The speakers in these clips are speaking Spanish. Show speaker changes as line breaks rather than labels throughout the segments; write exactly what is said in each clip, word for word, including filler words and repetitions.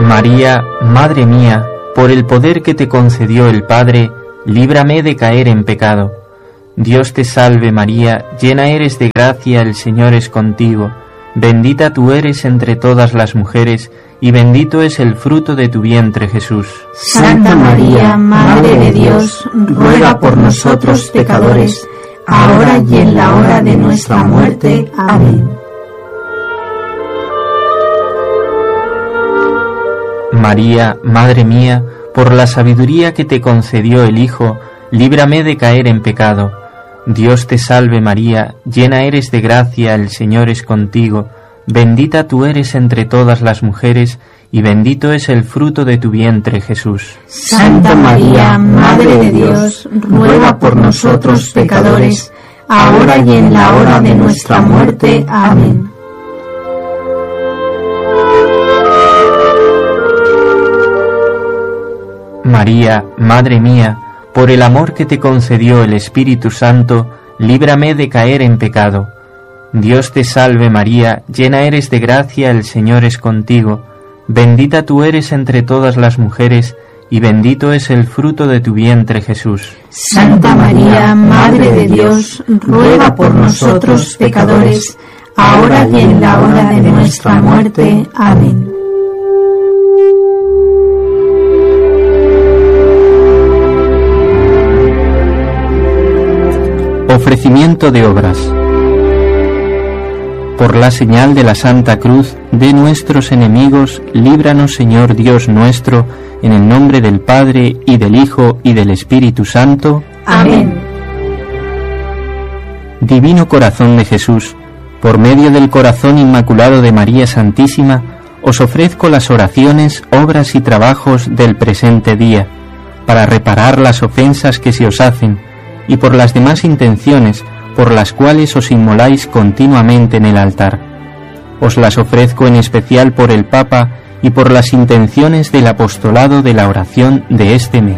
María, Madre mía, por el poder que te concedió el Padre, líbrame de caer en pecado. Dios te salve María, llena eres de gracia, el Señor es contigo. Bendita tú eres entre todas las mujeres, y bendito es el fruto de tu vientre, Jesús.
Santa María, Madre de Dios, ruega por nosotros pecadores, ahora y en la hora de nuestra muerte. Amén.
María, Madre mía, por la sabiduría que te concedió el Hijo, líbrame de caer en pecado. Dios te salve María, llena eres de gracia, el Señor es contigo. Bendita tú eres entre todas las mujeres, y bendito es el fruto de tu vientre, Jesús.
Santa María, Madre de Dios, ruega por nosotros pecadores, ahora y en la hora de nuestra muerte. Amén.
María, Madre mía, por el amor que te concedió el Espíritu Santo, líbrame de caer en pecado. Dios te salve María, llena eres de gracia, el Señor es contigo. Bendita tú eres entre todas las mujeres, y bendito es el fruto de tu vientre, Jesús.
Santa María, Madre de Dios, ruega por nosotros pecadores, ahora y en la hora de nuestra muerte. Amén.
Ofrecimiento de obras. Por la señal de la Santa Cruz de nuestros enemigos, líbranos, Señor Dios nuestro, en el nombre del Padre, y del Hijo, y del Espíritu Santo.
Amén.
Divino Corazón de Jesús, por medio del corazón inmaculado de María Santísima, os ofrezco las oraciones, obras y trabajos del presente día, para reparar las ofensas que se os hacen, y por las demás intenciones por las cuales os inmoláis continuamente en el altar. Os las ofrezco en especial por el Papa y por las intenciones del apostolado de la oración de este mes.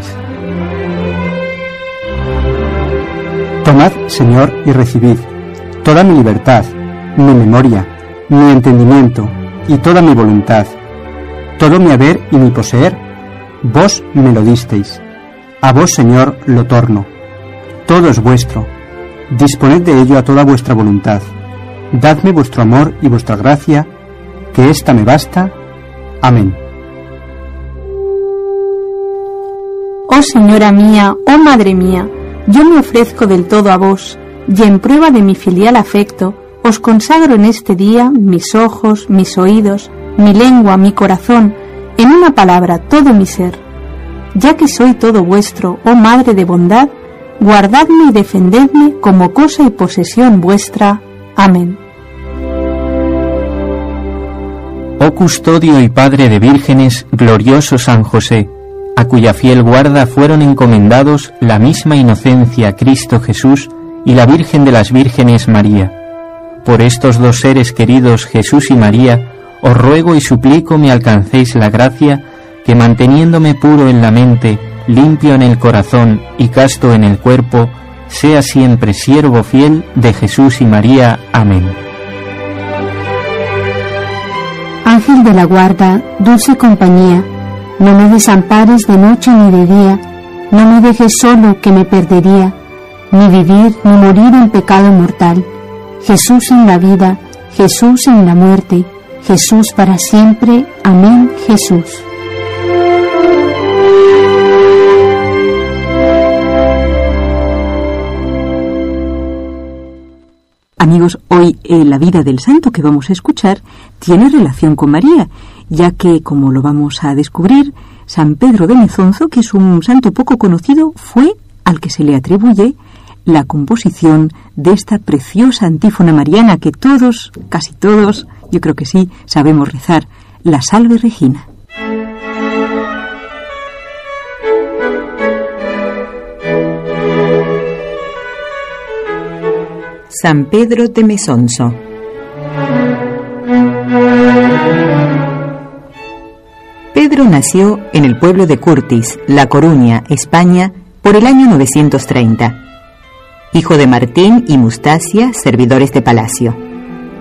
Tomad, Señor, y recibid toda mi libertad, mi memoria, mi entendimiento y toda mi voluntad, todo mi haber y mi poseer, vos me lo disteis. A vos, Señor, lo torno. Todo es vuestro. Disponed de ello a toda vuestra voluntad. Dadme vuestro amor y vuestra gracia, que ésta me basta. Amén.
Oh Señora mía, oh Madre mía, yo me ofrezco del todo a vos, y en prueba de mi filial afecto, os consagro en este día mis ojos, mis oídos, mi lengua, mi corazón, en una palabra, todo mi ser. Ya que soy todo vuestro, oh Madre de bondad, guardadme y defendedme como cosa y posesión vuestra. Amén.
Oh custodio y padre de vírgenes, glorioso San José, a cuya fiel guarda fueron encomendados la misma inocencia Cristo Jesús y la Virgen de las Vírgenes María. Por estos dos seres queridos, Jesús y María, os ruego y suplico me alcancéis la gracia que, manteniéndome puro en la mente, limpio en el corazón y casto en el cuerpo, sea siempre siervo fiel de Jesús y María. Amén.
Ángel de la guarda, dulce compañía, no me desampares de noche ni de día, no me dejes solo que me perdería, ni vivir ni morir en pecado mortal. Jesús en la vida, Jesús en la muerte, Jesús para siempre. Amén, Jesús.
Amigos, hoy eh, la vida del santo que vamos a escuchar tiene relación con María, ya que, como lo vamos a descubrir, San Pedro de Mezonzo, que es un santo poco conocido, fue al que se le atribuye la composición de esta preciosa antífona mariana que todos, casi todos, yo creo que sí, sabemos rezar, la Salve Regina.
San Pedro de Mezonzo. Pedro nació en el pueblo de Curtis, La Coruña, España, por el año novecientos treinta. Hijo de Martín y Mustasia, servidores de palacio.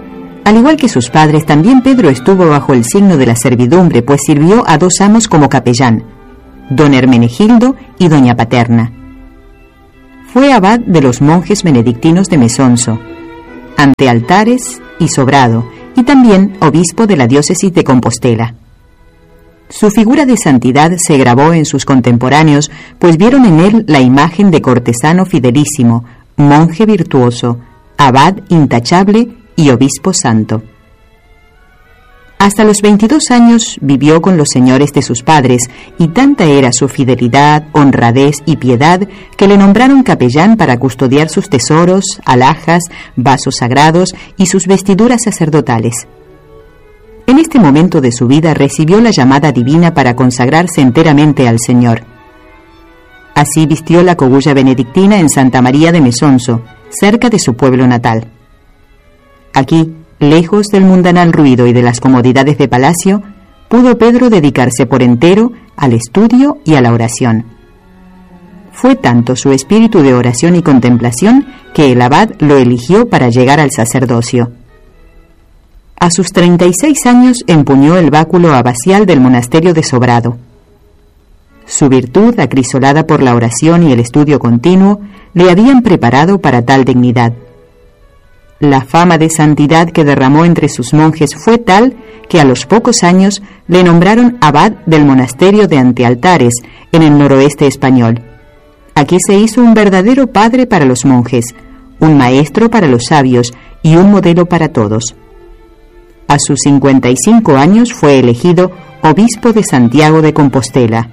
Al igual que sus padres, también Pedro estuvo bajo el signo de la servidumbre, pues sirvió a dos amos como capellán, don Hermenegildo y doña Paterna. Fue abad de los monjes benedictinos de Mesonso, Antealtares y Sobrado, y también obispo de la diócesis de Compostela. Su figura de santidad se grabó en sus contemporáneos, pues vieron en él la imagen de cortesano fidelísimo, monje virtuoso, abad intachable y obispo santo. Hasta los veintidós años vivió con los señores de sus padres, y tanta era su fidelidad, honradez y piedad que le nombraron capellán para custodiar sus tesoros, alhajas, vasos sagrados y sus vestiduras sacerdotales. En este momento de su vida recibió la llamada divina para consagrarse enteramente al Señor. Así vistió la cogulla benedictina en Santa María de Mesonso, cerca de su pueblo natal. Aquí, lejos del mundanal ruido y de las comodidades de palacio, pudo Pedro dedicarse por entero al estudio y a la oración. Fue tanto su espíritu de oración y contemplación que el abad lo eligió para llegar al sacerdocio. A sus treinta y seis años empuñó el báculo abacial del monasterio de Sobrado. Su virtud, acrisolada por la oración y el estudio continuo, le habían preparado para tal dignidad. La fama de santidad que derramó entre sus monjes fue tal que a los pocos años le nombraron abad del monasterio de Antealtares, en el noroeste español. Aquí se hizo un verdadero padre para los monjes, un maestro para los sabios y un modelo para todos. A sus cincuenta y cinco años fue elegido obispo de Santiago de Compostela.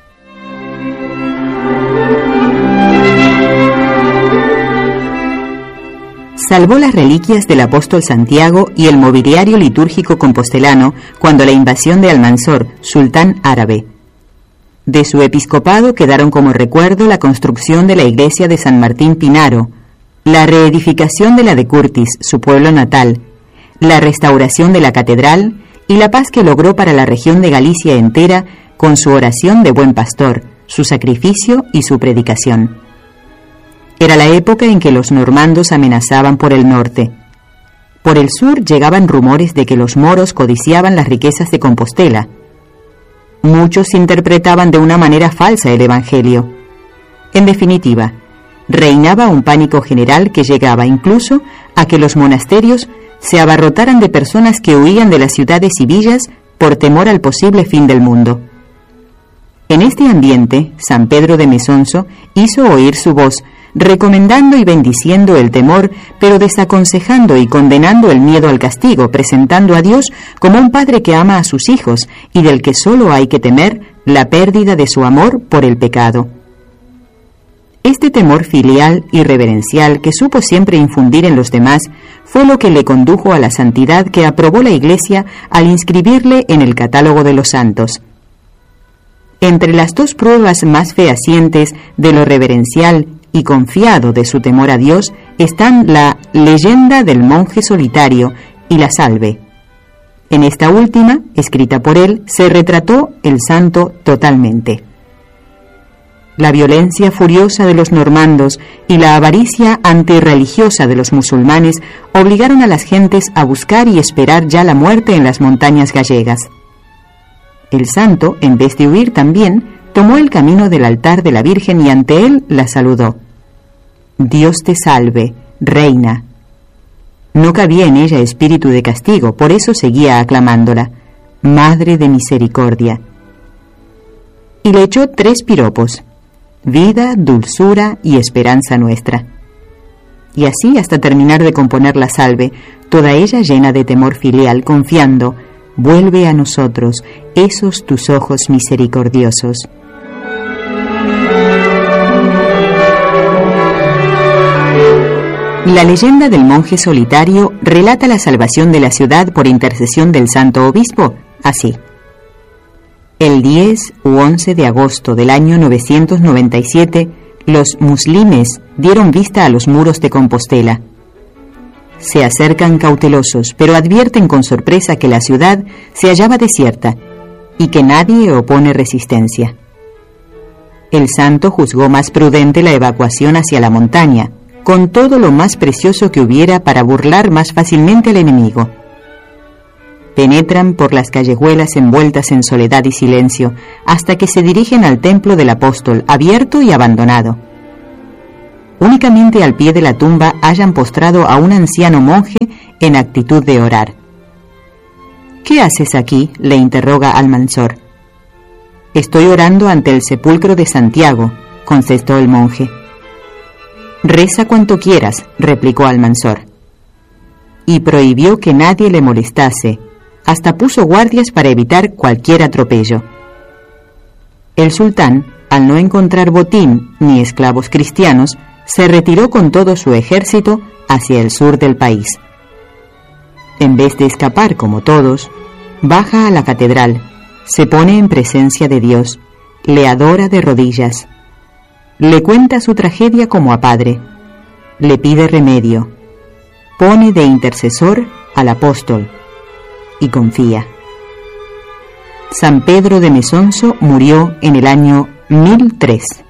Salvó las reliquias del apóstol Santiago y el mobiliario litúrgico compostelano cuando la invasión de Almanzor, sultán árabe. De su episcopado quedaron como recuerdo la construcción de la iglesia de San Martín Pinaro, la reedificación de la de Curtis, su pueblo natal, la restauración de la catedral y la paz que logró para la región de Galicia entera con su oración de buen pastor, su sacrificio y su predicación. Era la época en que los normandos amenazaban por el norte. Por el sur llegaban rumores de que los moros codiciaban las riquezas de Compostela. Muchos interpretaban de una manera falsa el Evangelio. En definitiva, reinaba un pánico general que llegaba incluso a que los monasterios se abarrotaran de personas que huían de las ciudades y villas por temor al posible fin del mundo. En este ambiente, San Pedro de Mesonso hizo oír su voz, recomendando y bendiciendo el temor, pero desaconsejando y condenando el miedo al castigo, presentando a Dios como un padre que ama a sus hijos y del que solo hay que temer la pérdida de su amor por el pecado. Este temor filial y reverencial que supo siempre infundir en los demás fue lo que le condujo a la santidad que aprobó la Iglesia al inscribirle en el catálogo de los santos. Entre las dos pruebas más fehacientes de lo reverencial y confiado de su temor a Dios están la leyenda del monje solitario y la salve. En esta última, escrita por él, se retrató el santo totalmente. La violencia furiosa de los normandos y la avaricia antirreligiosa de los musulmanes obligaron a las gentes a buscar y esperar ya la muerte en las montañas gallegas. El santo, en vez de huir también, tomó el camino del altar de la Virgen y ante él la saludó. Dios te salve, reina. No cabía en ella espíritu de castigo, por eso seguía aclamándola, Madre de misericordia. Y le echó tres piropos, vida, dulzura y esperanza nuestra. Y así hasta terminar de componer la salve, toda ella llena de temor filial, confiando, vuelve a nosotros esos tus ojos misericordiosos. La leyenda del monje solitario relata la salvación de la ciudad por intercesión del santo obispo, así. El diez u once de agosto del año novecientos noventa y siete, los muslimes dieron vista a los muros de Compostela. Se acercan cautelosos, pero advierten con sorpresa que la ciudad se hallaba desierta y que nadie opone resistencia. El santo juzgó más prudente la evacuación hacia la montaña, con todo lo más precioso que hubiera para burlar más fácilmente al enemigo. Penetran por las callejuelas envueltas en soledad y silencio, hasta que se dirigen al templo del apóstol, abierto y abandonado. Únicamente al pie de la tumba hallan postrado a un anciano monje en actitud de orar. «¿Qué haces aquí?», le interroga Almanzor. «Estoy orando ante el sepulcro de Santiago», contestó el monje. «Reza cuanto quieras», replicó Almanzor. Y prohibió que nadie le molestase, hasta puso guardias para evitar cualquier atropello. El sultán, al no encontrar botín ni esclavos cristianos, se retiró con todo su ejército hacia el sur del país. En vez de escapar como todos, baja a la catedral, se pone en presencia de Dios, le adora de rodillas, le cuenta su tragedia como a padre, le pide remedio, pone de intercesor al apóstol y confía. San Pedro de Mesonso murió en el año mil tres.